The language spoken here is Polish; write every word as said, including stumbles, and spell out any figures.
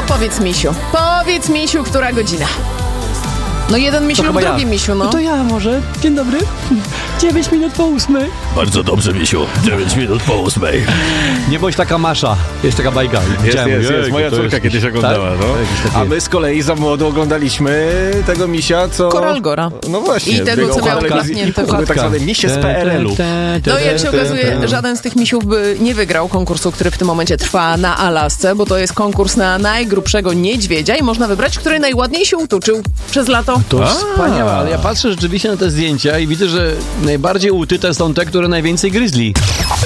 Powiedz, Misiu, powiedz, Misiu, która godzina? No jeden Misiu To lub chyba drugi ja. Misiu, no. No to ja może. Dzień dobry. Dziewięć minut po ósmej. Bardzo dobrze, Misiu. dziewięć minut po ósmej. Nie bądź taka Masza. Jest taka bajka. Jest, Widziałem, jest, jest. jejku, Moja to córka jest- kiedyś oglądała, tak? no. Jakiś taki- A my z kolei za młodu oglądaliśmy tego misia, co... Koralgora. No właśnie. I tego, biegał co po miał telewizji. klapnięte To były w tak zwane misie z P R L-u. No i jak się okazuje, żaden z tych misiów by nie wygrał konkursu, który w tym momencie trwa na Alasce, bo to jest konkurs na najgrubszego niedźwiedzia i można wybrać, który najładniej się utuczył przez lato. To wspaniałe, ale ja patrzę rzeczywiście na te zdjęcia i widzę, że najbardziej utyte są te, które najwięcej gryzli.